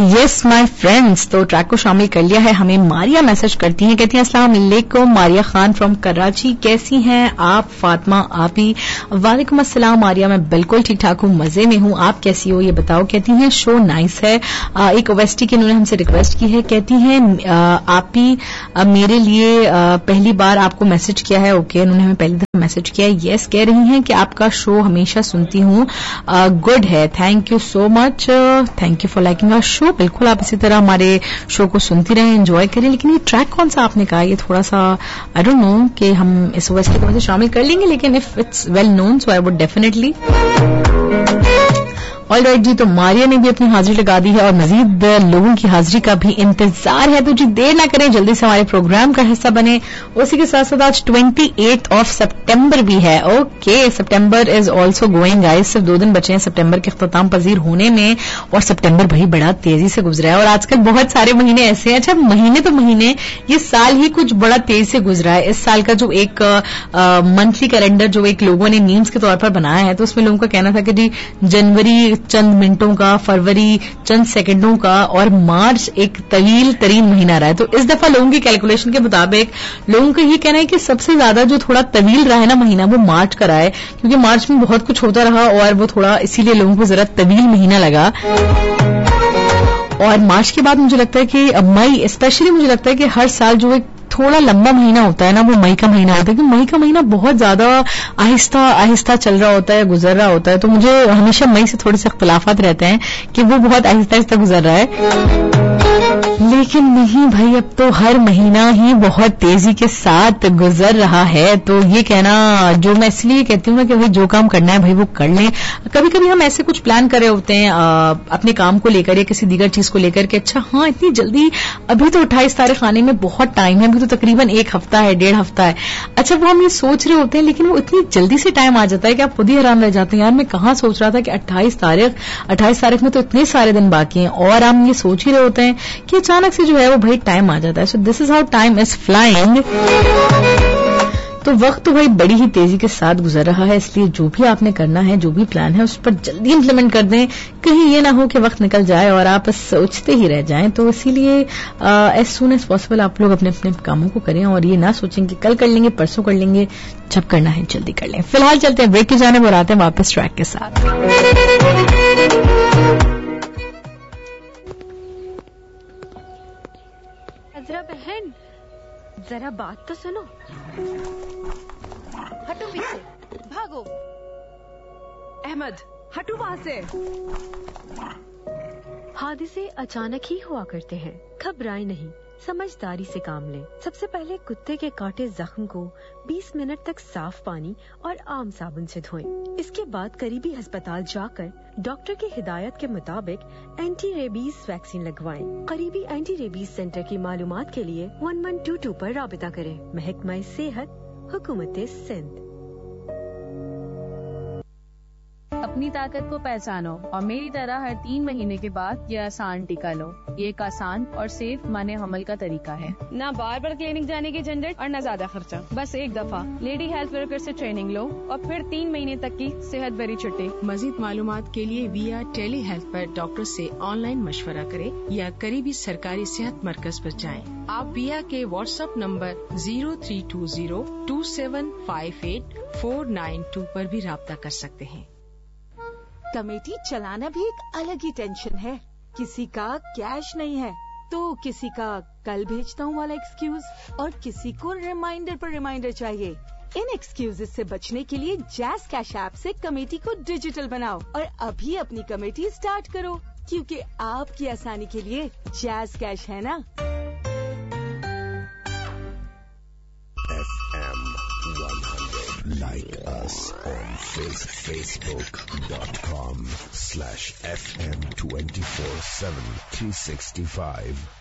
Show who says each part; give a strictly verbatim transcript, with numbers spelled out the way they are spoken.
Speaker 1: Yes my friends. تو track کو شامل کر لیا ہے. ہمیں ماریا میسج کرتی ہیں, کہتی ہیں السلام علیکم, ماریا خان فرام کراچی, کیسی ہیں آپ فاطمہ آپی؟ وعلیکم السلام ماریا, میں بالکل ٹھیک ٹھاک ہوں, مزے میں ہوں, آپ کیسی ہو یہ بتاؤ. کہتی ہیں شو نائس ہے. ایک اویسٹی کی انہوں نے ہم سے ریکویسٹ کی ہے, کہتی ہیں آپی میرے لیے پہلی بار آپ کو میسج کیا ہے. اوکے, انہوں نے ہمیں پہلی دفعہ میسج کیا ہے. یس کہہ رہی ہیں کہ آپ کا شو ہمیشہ سنتی ہوں, گڈ ہے, thank you so much, thank you for liking آور شو. بالکل آپ اسی طرح ہمارے شو کو سنتی رہیں, انجوائے کریں. لیکن یہ ٹریک کون سا آپ نے کہا, یہ تھوڑا سا آئی ڈونٹ نو کہ ہم اس ویسٹ کو شامل کر لیں گے, لیکن if it's well known so I would definitely. All right جی, تو ماریا نے بھی اپنی حاضری لگا دی ہے اور مزید لوگوں کی حاضری کا بھی انتظار ہے. تو جی دیر نہ کریں, جلدی سے ہمارے پروگرام کا حصہ بنے. اسی کے ساتھ ساتھ آج ٹوینٹی ایٹ آف سپٹمبر بھی ہے. Okay, September is also going guys, صرف دو دن بچے ہیں سپٹمبر کے اختتام پذیر ہونے میں, اور سپٹمبر بھائی بڑا تیزی سے گزرا ہے. اور آج کل بہت سارے مہینے ایسے ہیں, اچھا مہینے تو مہینے, یہ سال ہی کچھ بڑا تیز سے گزرا ہے. اس سال کا جو ایک منتھلی کیلنڈر جو ایک لوگوں نے میمز کے طور پر بنایا ہے, تو اس میں لوگوں کا کہنا تھا کہ جی جنوری چند منٹوں کا, فروری چند سیکنڈوں کا, اور مارچ ایک طویل ترین مہینہ رہا ہے. تو اس دفعہ لوگوں کی کیلکولیشن کے مطابق لوگوں کا یہ کہنا ہے کہ سب سے زیادہ جو تھوڑا طویل رہا ہے نا مہینہ, وہ مارچ کا رہا ہے, کیونکہ مارچ میں بہت کچھ ہوتا رہا اور وہ تھوڑا اسی لیے لوگوں کو ذرا طویل مہینہ لگا. اور مارچ کے بعد مجھے لگتا ہے کہ مئی اسپیشلی مجھے لگتا ہے کہ ہر سال جو ایک تھوڑا لمبا مہینہ ہوتا ہے نا, وہ مئی کا مہینہ ہوتا ہے, کیونکہ مئی کا مہینہ بہت زیادہ آہستہ آہستہ چل رہا ہوتا ہے, گزر رہا ہوتا ہے. تو مجھے ہمیشہ مئی سے تھوڑے سے اختلافات رہتے ہیں کہ وہ بہت آہستہ آہستہ گزر رہا ہے. لیکن نہیں بھائی, اب تو ہر مہینہ ہی بہت تیزی کے ساتھ گزر رہا ہے. تو یہ کہنا جو میں اس لیے کہتی ہوں نا کہ بھائی جو کام کرنا ہے بھائی وہ کر لیں. کبھی کبھی ہم ایسے کچھ پلان کر رہے ہوتے ہیں اپنے کام کو لے کر یا کسی دیگر چیز کو لے کر کہ اچھا ہاں اتنی جلدی, ابھی تو اٹھائیس تاریخ آنے میں بہت ٹائم ہے, ابھی تو تقریباً ایک ہفتہ ہے, ڈیڑھ ہفتہ ہے. اچھا وہ ہم یہ سوچ رہے ہوتے ہیں, لیکن وہ اتنی جلدی سے ٹائم آ جاتا ہے کہ آپ خود ہی حیران رہ جاتے ہیں, یار میں کہاں سوچ رہا تھا کہ اٹھائیس تاریخ اٹھائیس تاریخ میں تو اتنے سارے دن باقی ہیں, اور ہم یہ سوچ ہی رہے ہوتے ہیں کہ اچانک سے جو ہے وہ بھائی ٹائم آ جاتا ہے. سو دس is how time is flying. تو وقت تو بھائی بڑی ہی تیزی کے ساتھ گزر رہا ہے, اس لیے جو بھی آپ نے کرنا ہے, جو بھی پلان ہے, اس پر جلدی امپلیمنٹ کر دیں. کہیں یہ نہ ہو کہ وقت نکل جائے اور آپ سوچتے ہی رہ جائیں. تو اسی لیے ایز سون ایز پاسبل آپ لوگ اپنے اپنے کاموں کو کریں, اور یہ نہ سوچیں کہ کل کر لیں گے, پرسوں کر لیں گے, جب کرنا ہے جلدی کر لیں. فی الحال چلتے ہیں بریک کی جانب اور آتے ہیں واپس ٹریک کے ساتھ.
Speaker 2: ذرا بہن, ذرا بات تو سنو. ہٹو پیچھے, بھاگو. احمد ہٹو وہاں سے. حادثے اچانک ہی ہوا کرتے ہیں, گھبرائیں نہیں, سمجھداری سے کام لیں. سب سے پہلے کتے کے کاٹے زخم کو بیس منٹ تک صاف پانی اور عام صابن سے دھوئیں. اس کے بعد قریبی ہسپتال جا کر ڈاکٹر کی ہدایت کے مطابق اینٹی ریبیز ویکسین لگوائیں. قریبی اینٹی ریبیز سینٹر کی معلومات کے لیے ون ون ٹو ٹو پر رابطہ کریں. محکمہ صحت, حکومت سندھ.
Speaker 3: اپنی طاقت کو پہچانو اور میری طرح ہر تین مہینے کے بعد یہ آسان ٹیکہ لو. یہ ایک آسان اور سیف معنی عمل کا طریقہ ہے. نہ بار بار کلینک جانے کی جھنجٹ اور نہ زیادہ خرچہ. بس ایک دفعہ لیڈی ہیلتھ ورکر سے ٹریننگ لو اور پھر تین مہینے تک کی صحت بھری چھٹی.
Speaker 4: مزید معلومات کے لیے ویا ٹیلی ہیلتھ پر ڈاکٹر سے آن لائن مشورہ کریں یا قریبی سرکاری صحت مرکز پر جائیں. آپ ویا کے what's app number zero three to zero to seven five eight four nine to پر بھی رابطہ کر سکتے ہیں.
Speaker 5: کمیٹی چلانا بھی ایک الگ ہی ٹینشن ہے. کسی کا کیش نہیں ہے تو کسی کا کل بھیجتا ہوں والا ایکسکیوز, اور کسی کو ریمائنڈر پر ریمائنڈر چاہیے. ان ایکسکیوز سے بچنے کے لیے جیز کیش ایپ سے کمیٹی کو ڈیجیٹل بناؤ اور ابھی اپنی کمیٹی سٹارٹ کرو, کیونکہ آپ کی آسانی کے لیے جیز کیش ہے نا.
Speaker 6: Like us on facebook dot com slash F M two four seven three sixty-five.